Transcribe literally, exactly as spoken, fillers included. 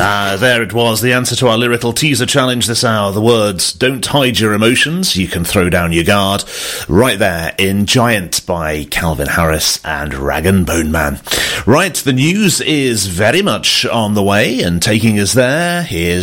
Ah, there it was, the answer to our lyrical teaser challenge this hour. The words, don't hide your emotions, you can throw down your guard. Right there in Giant by Calvin Harris and Rag and Bone Man. Right, the news is very much on the way, and taking us there, here's